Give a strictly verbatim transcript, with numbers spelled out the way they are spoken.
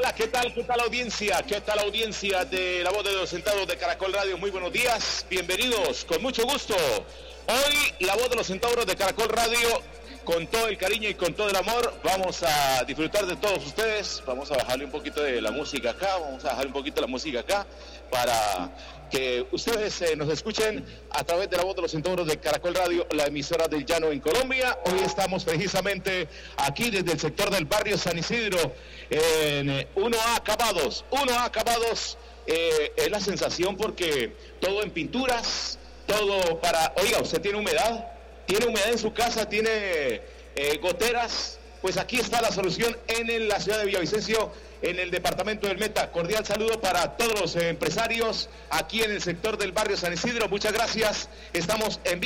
Hola, ¿qué tal? ¿Qué tal audiencia? ¿Qué tal audiencia de La Voz de los Centauros de Caracol Radio? Muy buenos días, bienvenidos, con mucho gusto. Hoy La Voz de los Centauros de Caracol Radio, con todo el cariño y con todo el amor, vamos a disfrutar de todos ustedes. Vamos a bajarle un poquito de la música acá, vamos a bajarle un poquito la música acá, para que ustedes eh, nos escuchen a través de La Voz de los Centauros de Caracol Radio, la emisora del Llano en Colombia. Hoy estamos precisamente aquí desde el sector del barrio San Isidro, en uno A Acabados. uno A Acabados eh, es la sensación porque todo en pinturas, todo para... Oiga, ¿usted tiene humedad? ¿Tiene humedad en su casa? ¿Tiene eh, goteras? Pues aquí está la solución en la ciudad de Villavicencio, en el departamento del Meta. Cordial saludo para todos los empresarios aquí en el sector del barrio San Isidro. Muchas gracias. Estamos en